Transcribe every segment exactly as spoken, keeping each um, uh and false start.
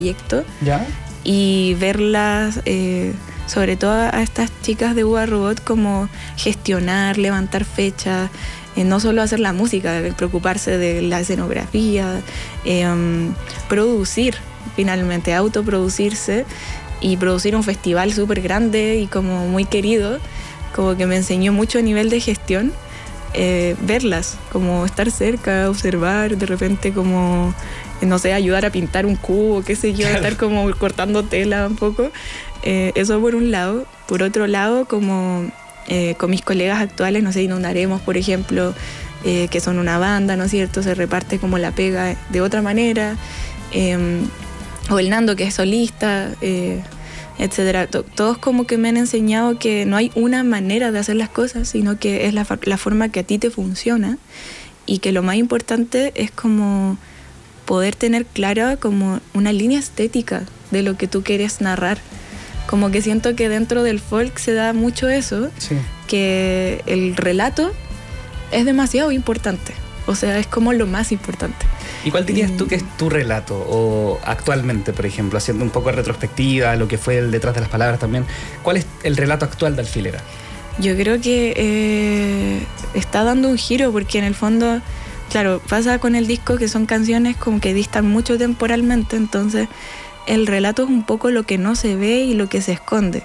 proyecto. ¿Ya? Y verlas, eh, sobre todo a estas chicas de Uva Robot, como gestionar, levantar fechas, eh, no solo hacer la música, preocuparse de la escenografía, eh, producir, finalmente, autoproducirse y producir un festival súper grande y como muy querido, como que me enseñó mucho a nivel de gestión. Eh, verlas, como estar cerca, observar, de repente como, no sé, ayudar a pintar un cubo, qué sé yo, claro. Estar como cortando tela un poco, eh, eso por un lado. Por otro lado, como eh, con mis colegas actuales, no sé, Inundaremos, por ejemplo, eh, que son una banda, ¿no es cierto?, se reparte como la pega de otra manera, eh, o el Nando, que es solista, eh, etcétera. Todos como que me han enseñado que no hay una manera de hacer las cosas, sino que es la, la forma que a ti te funciona, y que lo más importante es como poder tener clara como una línea estética de lo que tú quieres narrar. Como que siento que dentro del folk se da mucho eso, sí. Que el relato es demasiado importante, o sea, es como lo más importante. ¿Y cuál dirías tú que es tu relato? O actualmente, por ejemplo, haciendo un poco de retrospectiva, lo que fue el detrás de las palabras también, ¿cuál es el relato actual de Alfilera? Yo creo que eh, está dando un giro, porque en el fondo, claro, pasa con el disco que son canciones como que distan mucho temporalmente, entonces el relato es un poco lo que no se ve y lo que se esconde,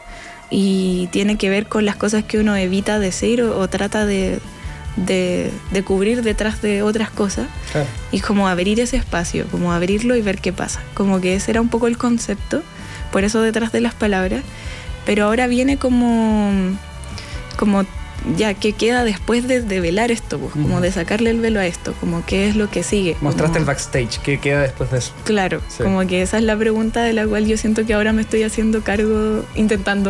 y tiene que ver con las cosas que uno evita decir o, o trata de... De, de cubrir detrás de otras cosas, claro. Y como abrir ese espacio, como abrirlo y ver qué pasa, como que ese era un poco el concepto, por eso detrás de las palabras. Pero ahora viene como como ya que queda después de, de velar esto, pues, uh-huh. Como de sacarle el velo a esto, como qué es lo que sigue. Mostraste como, el backstage, ¿qué queda después de eso? Claro, sí. Como que esa es la pregunta de la cual yo siento que ahora me estoy haciendo cargo, intentando.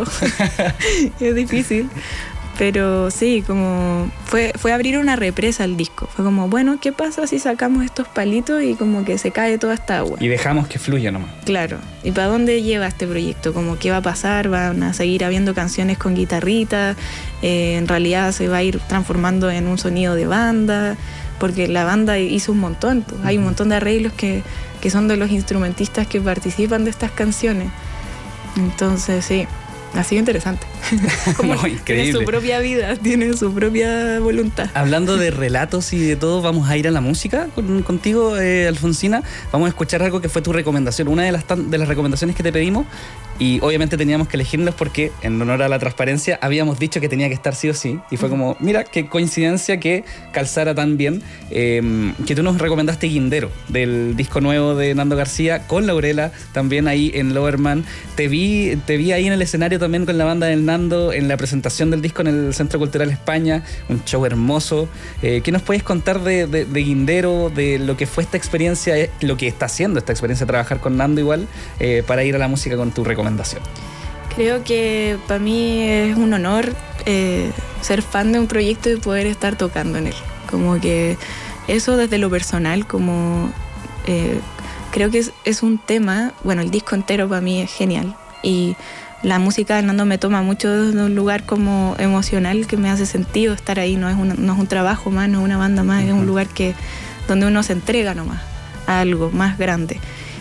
Es difícil. Pero sí, como fue, fue abrir una represa al disco. Fue como, bueno, ¿qué pasa si sacamos estos palitos y como que se cae toda esta agua? Y dejamos que fluya nomás. Claro. ¿Y para dónde lleva este proyecto? Como, ¿qué va a pasar? ¿Van a seguir habiendo canciones con guitarrita? Eh, ¿En realidad se va a ir transformando en un sonido de banda? Porque la banda hizo un montón. Pues. Hay un montón de arreglos que, que son de los instrumentistas que participan de estas canciones. Entonces, sí. Ha sido interesante. Como no, increíble. Tiene su propia vida, tiene su propia voluntad. Hablando de relatos y de todo, vamos a ir a la música con, contigo, eh, Alfonsina. Vamos a escuchar algo que fue tu recomendación, una de las, de las recomendaciones que te pedimos, y obviamente teníamos que elegirlos porque, en honor a la transparencia, habíamos dicho que tenía que estar sí o sí, y fue como, mira, qué coincidencia que calzara tan bien, eh, que tú nos recomendaste Guindero, del disco nuevo de Nando García, con Laurela, también ahí en Lowerman. Te vi, te vi ahí en el escenario también con la banda del Nando, en la presentación del disco en el Centro Cultural España, un show hermoso. Eh, ¿Qué nos puedes contar de, de, de Guindero, de lo que fue esta experiencia, lo que está haciendo esta experiencia de trabajar con Nando igual, eh, para ir a la música con tu recomendación? Creo que para mí es un honor eh, ser fan de un proyecto y poder estar tocando en él. Como que eso desde lo personal, como eh, creo que es, es un tema, bueno, el disco entero para mí es genial, y la música de Nando me toma mucho de un lugar como emocional que me hace sentido estar ahí. No es, una, no es un trabajo más, no es una banda más, uh-huh. Es un lugar que, donde uno se entrega nomás a algo más grande.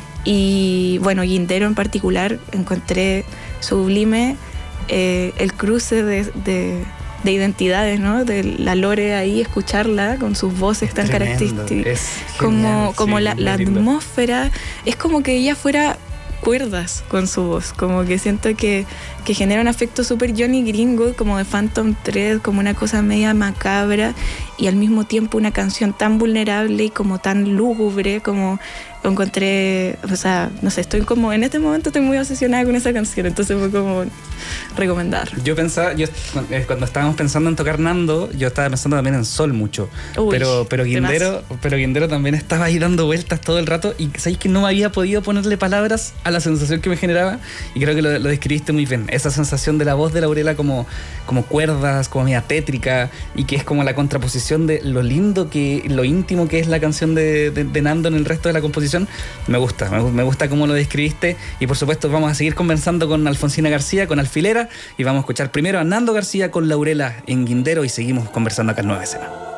Y bueno, Guindero en particular encontré sublime eh, el cruce de, de, de identidades, ¿no? De la Lore ahí, escucharla con sus voces tan Tremendo. características. Es como genial, como sí, la, la atmósfera, es como que ella fuera cuerdas con su voz, como que siento que, que genera un afecto súper Johnny Gringo, como de Phantom Thread, como una cosa media macabra, y al mismo tiempo una canción tan vulnerable y como tan lúgubre, como lo encontré, o sea, no sé, estoy como, en este momento estoy muy obsesionada con esa canción, entonces fue como recomendar. Yo pensaba, yo cuando estábamos pensando en tocar Nando, yo estaba pensando también en Sol mucho, Uy, pero pero Guindero, pero Guindero también estaba ahí dando vueltas todo el rato, y sabéis que no me había podido ponerle palabras a la sensación que me generaba, y creo que lo, lo describiste muy bien, esa sensación de la voz de Laurela como, como cuerdas, como media tétrica, y que es como la contraposición de lo lindo, que lo íntimo que es la canción de, de, de Nando en el resto de la composición. Me gusta, me, me gusta cómo lo describiste, y por supuesto vamos a seguir conversando con Alfonsina García, con Alfilera, y vamos a escuchar primero a Nando García con Laurela en Guindero, y seguimos conversando acá en Nueva Escena.